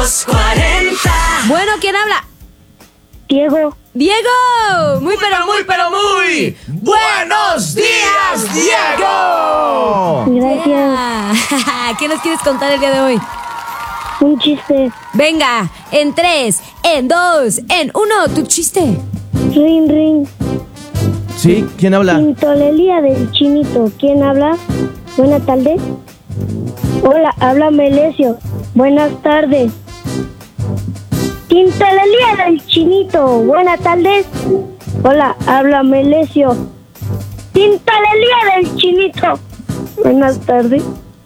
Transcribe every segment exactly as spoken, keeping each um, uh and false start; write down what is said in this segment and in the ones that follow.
los cuarenta. Bueno, ¿quién habla? Diego. ¡Diego! Muy, pero muy, pero muy buenos días, Diego. Gracias. ¿Qué nos quieres contar el día de hoy? Un chiste. Venga, en tres, en dos, en uno, tu chiste. Ring, ring. Sí, ¿quién habla? Tintolería del Chinito. ¿Quién habla? Buenas tardes. Hola, habla Melesio. Buenas tardes. Tintolería del Chinito. Buenas tardes. Hola, habla Melesio. Tintolería del Chinito. Buenas tardes.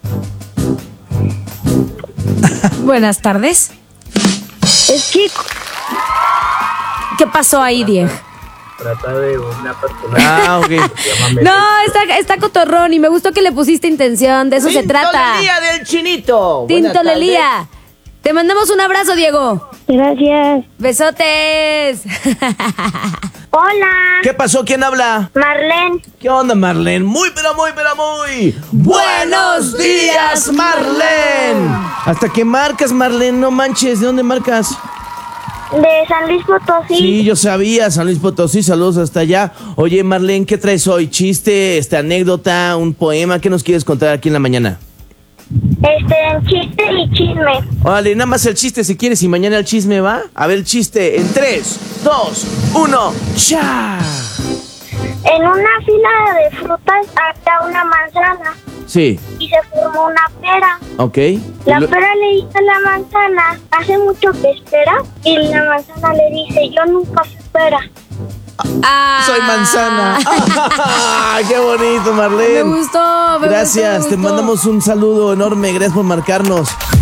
Buenas tardes. Es chico. ¿Qué pasó ahí, Diego? Trata de una persona. Ah, ok. No, está, está cotorrón y me gustó que le pusiste intención, de eso se trata. Tintolería del Chinito. Buenas Tintolelía. Te mandamos un abrazo, Diego. Gracias. Besotes. Hola. ¿Qué pasó? ¿Quién habla? Marlene. ¿Qué onda, Marlene? Muy, pero muy, pero muy buenos días, Marlene. Hasta que marcas, Marlene, no manches. ¿De dónde marcas? De San Luis Potosí. Sí, yo sabía, San Luis Potosí, saludos hasta allá. Oye, Marlene, ¿qué traes hoy? ¿Chiste, este, anécdota, un poema? ¿Qué nos quieres contar aquí en la mañana? Este, chiste y chisme. Órale, nada más el chiste si quieres y mañana el chisme, ¿va? A ver el chiste en tres, dos, uno, ¡ya! En una fila de frutas había una manzana Sí, y se formó una pera. ok. La Y lo- pera le dice a la manzana, hace mucho que espera. Y la manzana le dice, yo nunca fui pera. Ah. Soy manzana. ¡Qué bonito, Marlene! Me gustó. Me Gracias, gustó, me te gustó. mandamos un saludo enorme. Gracias por marcarnos.